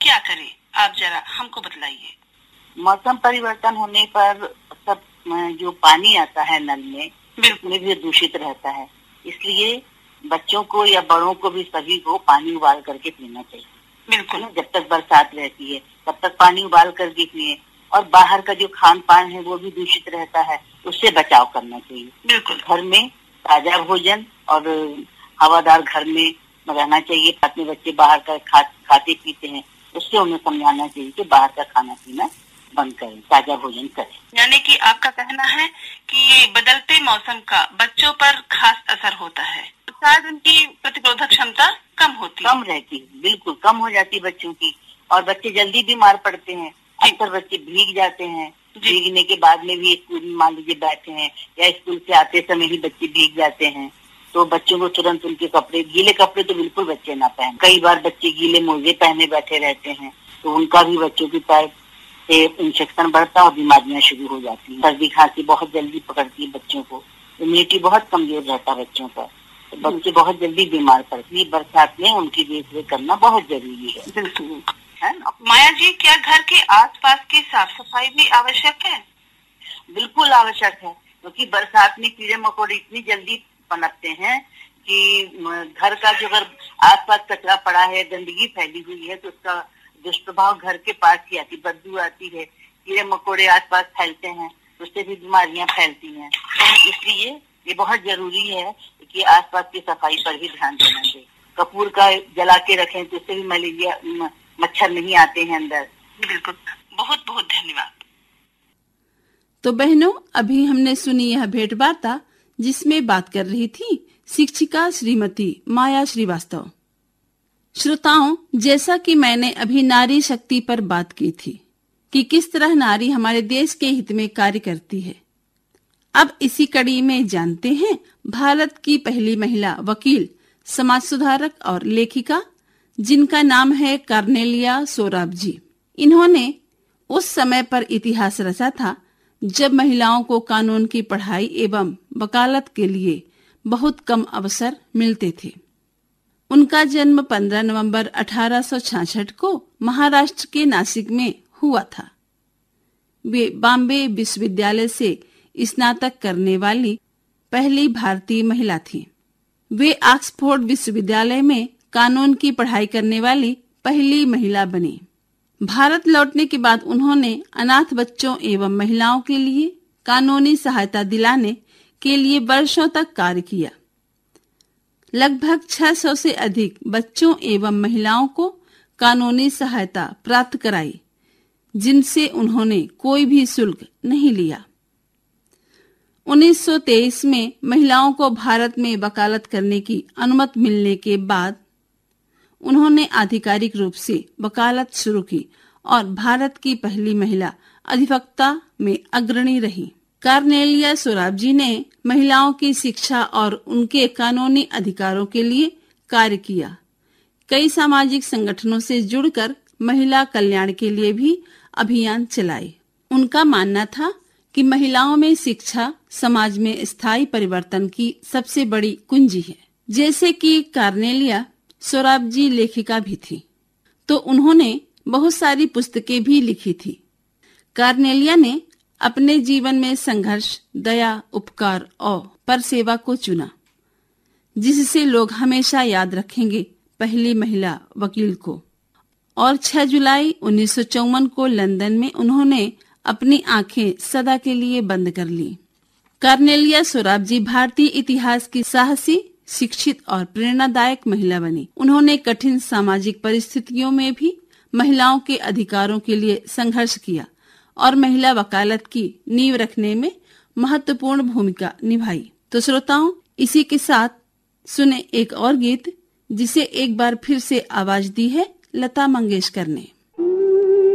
क्या करें, आप जरा हमको बतलाइए। मौसम परिवर्तन होने पर सब जो पानी आता है नल में, उसमें भी दूषित रहता है। इसलिए बच्चों को या बड़ों को भी सभी को पानी उबाल करके पीना चाहिए। बिल्कुल। जब तक बरसात रहती है तब तक पानी उबाल करके पिए। और बाहर का जो खान पान है वो भी दूषित रहता है, उससे बचाव करना चाहिए। बिल्कुल। घर में ताजा भोजन और हवादार घर में रहना चाहिए। अपने बच्चे बाहर का खाते पीते हैं, उससे उन्हें समझाना चाहिए कि बाहर का खाना पीना बंद करें, ताजा भोजन करें। यानी कि आपका कहना है कि ये बदलते मौसम का बच्चों पर खास असर होता है, शायद उनकी प्रतिरोधक क्षमता कम रहती है। बिल्कुल कम हो जाती है बच्चों की, और बच्चे जल्दी बीमार पड़ते हैं। अक्सर बच्चे भीग जाते हैं, भीगने के बाद में भी स्कूल में मान लीजिए बैठे हैं या स्कूल से आते समय ही बच्चे भीग जाते हैं, तो बच्चों को तुरंत उनके कपड़े, गीले कपड़े तो बिल्कुल बच्चे ना पहने। कई बार बच्चे गीले मोजे पहने बैठे रहते हैं, तो उनका भी बच्चों की पैर से इंफेक्शन बढ़ता और बीमारियां शुरू हो जाती हैं। सर्दी खांसी बहुत जल्दी पकड़ती है बच्चों को, इम्यूनिटी बहुत कमजोर रहता है बच्चों का, तो बच्चे बहुत जल्दी बीमार पड़ते हैं। बरसात में उनकी देखरेख करना बहुत जरूरी है। बिल्कुल है ना। माया जी, क्या घर के आसपास की साफ सफाई भी आवश्यक है? बिल्कुल आवश्यक है, क्योंकि बरसात में कीड़े मकोड़े इतनी जल्दी पनपते हैं कि घर का जो अगर आसपास कचरा पड़ा है, गंदगी फैली हुई है, तो उसका दुष्प्रभाव घर के पास ही आती, बदबू आती है। कीड़े मकोड़े आसपास फैलते हैं, उससे भी बीमारियां फैलती हैं। इसलिए ये बहुत जरूरी है कि आसपास की सफाई पर भी ध्यान देना चाहिए। कपूर का जला के रखें तो उससे भी मलेरिया, मच्छर नहीं आते हैं अंदर। बिल्कुल, बहुत बहुत धन्यवाद। तो बहनों, अभी हमने सुनी यह भेंट वार्ता, जिसमें बात कर रही थी शिक्षिका श्रीमती माया श्रीवास्तव। श्रोताओं, जैसा कि मैंने अभी नारी शक्ति पर बात की थी कि किस तरह नारी हमारे देश के हित में कार्य करती है, अब इसी कड़ी में जानते हैं भारत की पहली महिला वकील, समाज सुधारक और लेखिका, जिनका नाम है कार्नेलिया सोराबजी। इन्होंने उस समय पर इतिहास रचा था जब महिलाओं को कानून की पढ़ाई एवं वकालत के लिए बहुत कम अवसर मिलते थे। उनका जन्म 15 नवंबर 1866 को महाराष्ट्र के नासिक में हुआ था। वे बॉम्बे विश्वविद्यालय से स्नातक करने वाली पहली भारतीय महिला थी। वे ऑक्सफोर्ड विश्वविद्यालय में कानून की पढ़ाई करने वाली पहली महिला बनी। भारत लौटने के बाद उन्होंने अनाथ बच्चों एवं महिलाओं के लिए कानूनी सहायता दिलाने के लिए वर्षों तक कार्य किया। लगभग 600 से अधिक बच्चों एवं महिलाओं को कानूनी सहायता प्राप्त कराई, जिनसे उन्होंने कोई भी शुल्क नहीं लिया। 1923 में महिलाओं को भारत में वकालत करने की अनुमति मिलने के बाद उन्होंने आधिकारिक रूप से वकालत शुरू की और भारत की पहली महिला अधिवक्ता में अग्रणी रही। कार्नेलिया सोराबजी ने महिलाओं की शिक्षा और उनके कानूनी अधिकारों के लिए कार्य किया। कई सामाजिक संगठनों से जुड़कर महिला कल्याण के लिए भी अभियान चलाए। उनका मानना था कि महिलाओं में शिक्षा समाज में स्थायी परिवर्तन की सबसे बड़ी कुंजी है। जैसे कि कार्नेलिया सोराबजी लेखिका भी थी, तो उन्होंने बहुत सारी पुस्तकें भी लिखी थी। कार्नेलिया ने अपने जीवन में संघर्ष, दया, उपकार और परसेवा को चुना, जिससे लोग हमेशा याद रखेंगे पहली महिला वकील को। और 6 जुलाई 1954 को लंदन में उन्होंने अपनी आंखें सदा के लिए बंद कर ली। कार्नेलिया सोराबजी भारतीय इतिहास की साहसी, शिक्षित और प्रेरणादायक महिला बनी। उन्होंने कठिन सामाजिक परिस्थितियों में भी महिलाओं के अधिकारों के लिए संघर्ष किया और महिला वकालत की नींव रखने में महत्वपूर्ण भूमिका निभाई। तो श्रोताओं, इसी के साथ सुने एक और गीत, जिसे एक बार फिर से आवाज दी है लता मंगेशकर ने।